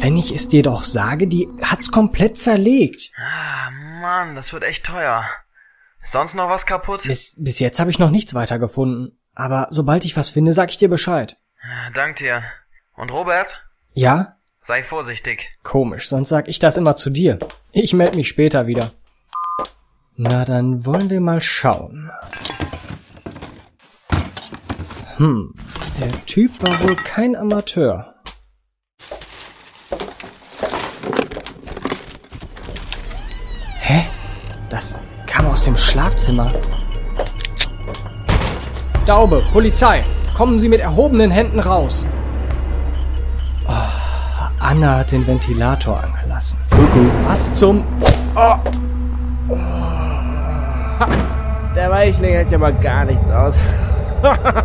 Wenn ich es dir doch sage, die hat's komplett zerlegt. Ah, Mann, das wird echt teuer. Ist sonst noch was kaputt? Bis jetzt habe ich noch nichts weiter gefunden. Aber sobald ich was finde, sag ich dir Bescheid. Dank dir. Und Robert? Ja? Sei vorsichtig. Komisch, sonst sag ich das immer zu dir. Ich melde mich später wieder. Na, dann wollen wir mal schauen. Der Typ war wohl kein Amateur. Hä? Das kam aus dem Schlafzimmer. Daube, Polizei! Kommen Sie mit erhobenen Händen raus! Oh, Anna hat den Ventilator angelassen. Kuckuck, was zum... Oh. Der Weichling hält ja mal gar nichts aus.